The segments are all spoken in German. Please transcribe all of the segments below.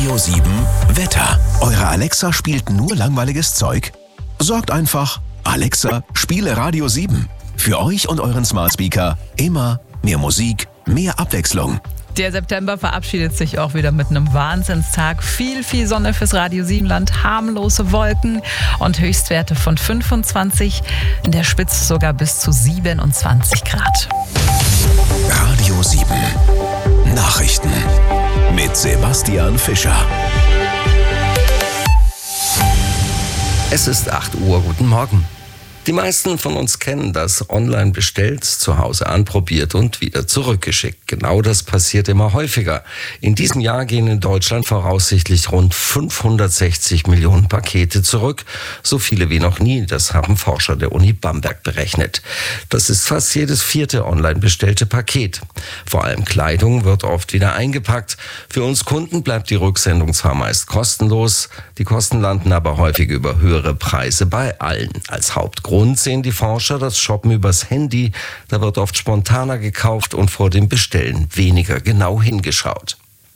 Radio 7 Wetter. Eure Alexa spielt nur langweiliges Zeug? Sorgt einfach, Alexa, spiele Radio 7. Für euch und euren Smart Speaker immer mehr Musik, mehr Abwechslung. Der September verabschiedet sich auch wieder mit einem Wahnsinnstag. Viel Sonne fürs Radio 7-Land, harmlose Wolken und Höchstwerte von 25, in der Spitze sogar bis zu 27 Grad. Radio 7 Nachrichten mit Sebastian Fischer. Es ist 8 Uhr, guten Morgen. Die meisten von uns kennen das: online bestellt, zu Hause anprobiert und wieder zurückgeschickt. Genau das passiert immer häufiger. In diesem Jahr gehen in Deutschland voraussichtlich rund 560 Millionen Pakete zurück. So viele wie noch nie, das haben Forscher der Uni Bamberg berechnet. Das ist fast jedes 4. online bestellte Paket. Vor allem Kleidung wird oft wieder eingepackt. Für uns Kunden bleibt die Rücksendung zwar meist kostenlos, die Kosten landen aber häufig über höhere Preise bei allen. Als Hauptgrund sehen die Forscher das Shoppen übers Handy. Da wird oft spontaner gekauft und vor dem Bestellen weniger genau hingeschaut.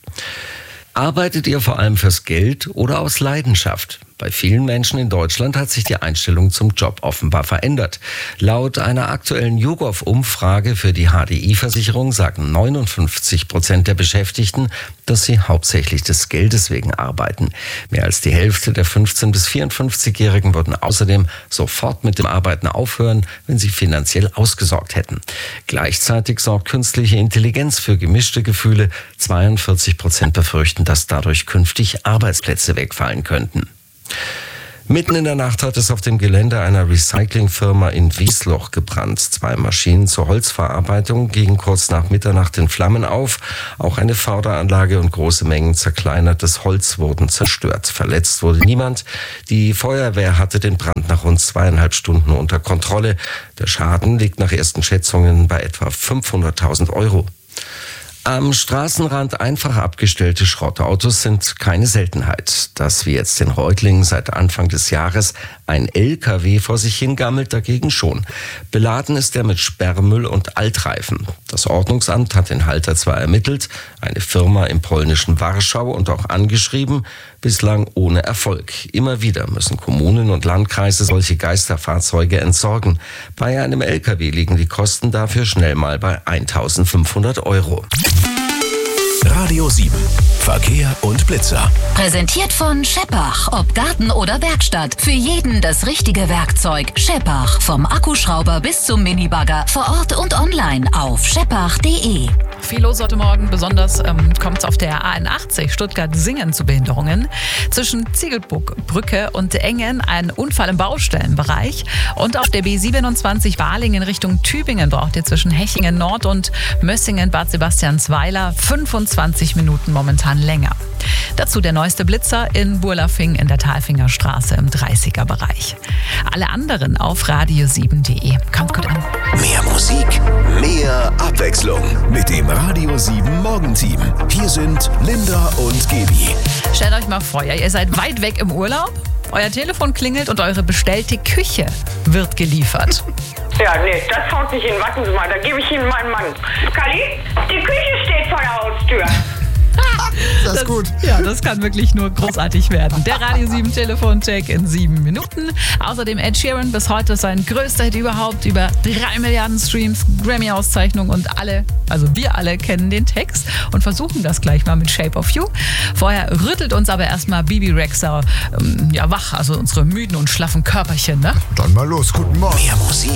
Arbeitet ihr vor allem fürs Geld oder aus Leidenschaft? Bei vielen Menschen in Deutschland hat sich die Einstellung zum Job offenbar verändert. Laut einer aktuellen YouGov-Umfrage für die HDI-Versicherung sagen 59% der Beschäftigten, dass sie hauptsächlich des Geldes wegen arbeiten. Mehr als die Hälfte der 15- bis 54-Jährigen würden außerdem sofort mit dem Arbeiten aufhören, wenn sie finanziell ausgesorgt hätten. Gleichzeitig sorgt künstliche Intelligenz für gemischte Gefühle. 42% befürchten, dass dadurch künftig Arbeitsplätze wegfallen könnten. Mitten in der Nacht hat es auf dem Gelände einer Recyclingfirma in Wiesloch gebrannt. 2 Maschinen zur Holzverarbeitung gingen kurz nach Mitternacht in Flammen auf. Auch eine Förderanlage und große Mengen zerkleinertes Holz wurden zerstört. Verletzt wurde niemand. Die Feuerwehr hatte den Brand nach rund 2,5 Stunden unter Kontrolle. Der Schaden liegt nach ersten Schätzungen bei etwa 500.000 Euro. Am Straßenrand einfach abgestellte Schrottautos sind keine Seltenheit. Dass wie jetzt in Reutlingen seit Anfang des Jahres ein LKW vor sich hingammelt, dagegen schon. Beladen ist er mit Sperrmüll und Altreifen. Das Ordnungsamt hat den Halter zwar ermittelt, eine Firma im polnischen Warschau und auch angeschrieben, bislang ohne Erfolg. Immer wieder müssen Kommunen und Landkreise solche Geisterfahrzeuge entsorgen. Bei einem LKW liegen die Kosten dafür schnell mal bei 1.500 Euro. Radio 7 Verkehr und Blitzer. Präsentiert von Scheppach. Ob Garten oder Werkstatt. Für jeden das richtige Werkzeug. Scheppach. Vom Akkuschrauber bis zum Minibagger. Vor Ort und online auf scheppach.de. Viel los heute Morgen, besonders kommt es auf der A81 Stuttgart-Singen zu Behinderungen. Zwischen Ziegelbrücke und Engen ein Unfall im Baustellenbereich. Und auf der B27 Balingen Richtung Tübingen braucht ihr zwischen Hechingen Nord und Mössingen-Bad Sebastiansweiler 25 Minuten momentan länger. Dazu der neueste Blitzer in Burlafing in der Talfinger Straße im 30er-Bereich. Alle anderen auf radio7.de. Kommt gut an. Mehr Musik, mehr Abwechslung mit dem Radio 7 Morgenteam. Hier sind Linda und Gaby. Stellt euch mal vor, ihr seid weit weg im Urlaub, euer Telefon klingelt und eure bestellte Küche wird geliefert. Ja, nee, das haut nicht hin. Warten Sie mal, da gebe ich Ihnen meinen Mann. Kalli, die Küche steht vor der Haustür. Das ist gut. Ja, das kann wirklich nur großartig werden. Der Radio 7 Telefoncheck in 7 Minuten. Außerdem Ed Sheeran, bis heute sein größter Hit überhaupt. Über 3 Milliarden Streams, Grammy-Auszeichnung und alle, also wir alle kennen den Text und versuchen das gleich mal mit Shape of You. Vorher rüttelt uns aber erstmal Bibi Rexha wach, also unsere müden und schlaffen Körperchen, ne? Dann mal los, guten Morgen. Mehr Musik.